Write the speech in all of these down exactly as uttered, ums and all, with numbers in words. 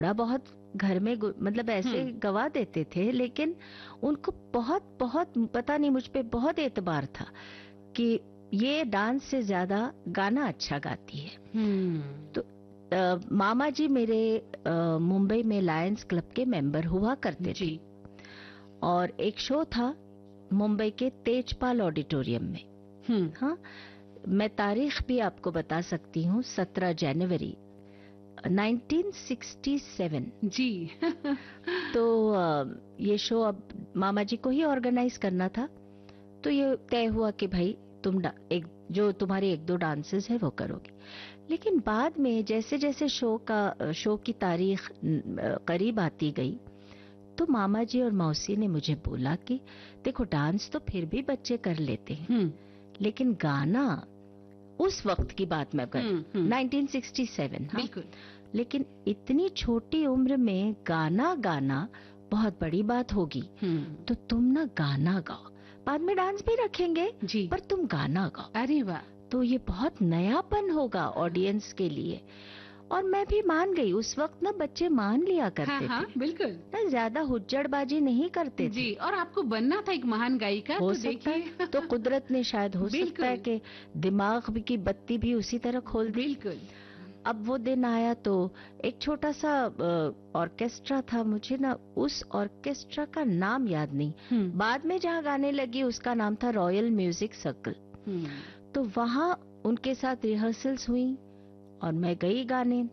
थोड़ा बहुत घर में गु- मतलब ऐसे हम्म। गवा देते थे, लेकिन उनको बहुत बहुत पता नहीं मुझ पे बहुत एतबार था कि ये डांस से ज्यादा गाना अच्छा गाती है। हम्म। तो अ, मामा जी मेरे अ, मुंबई में लायंस क्लब के मेंबर हुआ करते जी। थे, और एक शो था मुंबई के तेजपाल ऑडिटोरियम में। हम्म। हाँ, मैं तारीख भी आपको बता सकती हूँ, सत्रह जनवरी नाइनटीन सिक्सटी सेवन। जी। तो अ, ये शो अब मामा जी को ही ऑर्गेनाइज करना था, तो ये तय हुआ कि भाई तुम डा- एक जो तुम्हारे एक दो डांसेस है वो करोगी। लेकिन बाद में जैसे जैसे शो का शो की तारीख न, अ, करीब आती गई, तो मामा जी और मौसी ने मुझे बोला कि देखो, डांस तो फिर भी बच्चे कर लेते हैं, हम्म। लेकिन गाना, उस वक्त की बात मैं कर हम्म। हम्म। नाइनटीन सिक्सटी सेवन, हाँ, बिल्कुल। लेकिन इतनी छोटी उम्र में गाना गाना बहुत बड़ी बात होगी, हम्म। तो तुम ना गाना गाओ, बाद में डांस भी रखेंगे, जी। पर तुम गाना गाओ। अरे वाह। तो ये बहुत नयापन होगा ऑडियंस के लिए। और मैं भी मान गई, उस वक्त ना बच्चे मान लिया हाँ करते हाँ थे बिल्कुल। ना, ज्यादा हुज्जड़बाजी नहीं करते थे। जी, और आपको बनना था एक महान गायिका, हो तो सकता देखिए। है, तो कुदरत ने शायद, हो सकता है बिल्कुल। कि दिमाग भी की बत्ती भी उसी तरह खोल दी। बिल्कुल। अब वो दिन आया तो एक छोटा सा ऑर्केस्ट्रा था, मुझे ना उस ऑर्केस्ट्रा का नाम याद नहीं, हम्म। बाद में जहाँ गाने लगी उसका नाम था रॉयल म्यूजिक सर्कल। हम्म। तो वहाँ उनके साथ रिहर्सल्स हुई और मैं गई गाने।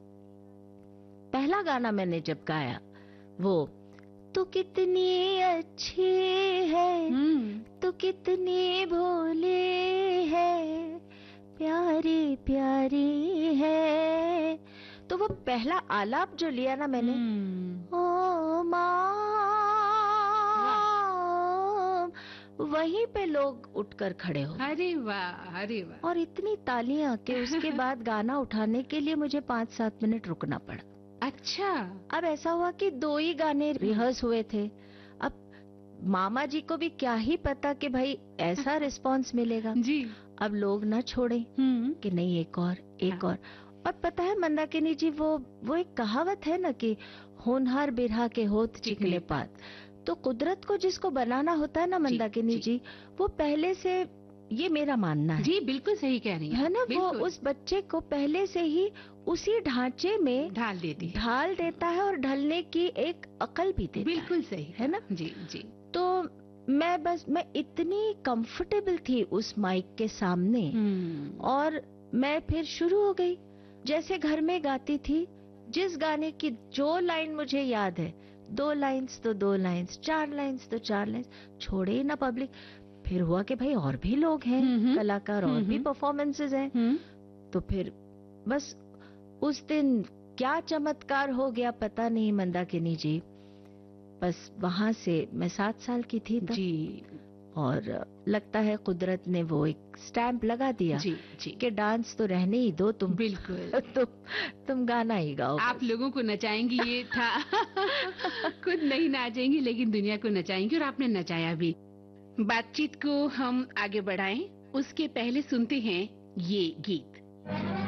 पहला गाना मैंने जब गाया वो, तू कितनी अच्छी है, हम्म। तू कितनी भोली है, प्यारी प्यारी है, तो वो पहला आलाप जो लिया ना मैंने, हम्म। ओ माँ, वहीं पे लोग उठकर खड़े हो गए। अरे वाह, अरे वाह। और इतनी तालियां कि उसके बाद गाना उठाने के लिए मुझे पाँच सात मिनट रुकना पड़ा। अच्छा। अब ऐसा हुआ कि दो ही गाने रिहर्स हुए थे। अब मामा जी को भी क्या ही पता कि भाई ऐसा रिस्पांस मिलेगा। जी। अब लोग ना छोड़े हम्म। कि नहीं, एक और एक हाँ। और। और पता है मंदाकिनी जी, वो वो एक कहावत है ना कि होनहार बिरहा के होत चिकने पात। तो कुदरत को जिसको बनाना होता है ना मंदाकिनी जी। जी, वो पहले से, ये मेरा मानना है, जी बिल्कुल सही कह रही हैं है आप, ना, वो बिल्कुल उस बच्चे को पहले से ही उसी ढांचे में ढाल देती है। ढाल देता है और ढलने की एक अकल भी देता बिल्कुल है, सही है ना। जी जी। तो मैं बस मैं इतनी कंफर्टेबल थी उस माइक के सामने, हम्म। और मैं फिर शुरू हो गई जैसे घर में गाती थी। जिस गाने की जो लाइन मुझे याद है, दो लाइंस तो दो लाइंस, चार लाइंस तो चार लाइंस, छोड़े ही ना पब्लिक। फिर हुआ कि भाई और भी लोग हैं, हम्म। कलाकार, और भी हम्म। परफॉर्मेंसेज हैं। हम्म। तो फिर बस उस दिन क्या चमत्कार हो गया पता नहीं मंदाकिनी जी। बस वहां से मैं सात साल की थी तब, जी और लगता है कुदरत ने वो एक स्टैंप लगा दिया जी जी। कि डांस तो रहने ही दो तुम, बिल्कुल। तुम तुम गाना ही गाओ आप बस। लोगों को नचाएंगी ये था। खुद नहीं नाचेंगी लेकिन दुनिया को नचाएंगी, और आपने नचाया भी। बातचीत को हम आगे बढ़ाएं, उसके पहले सुनते हैं ये गीत।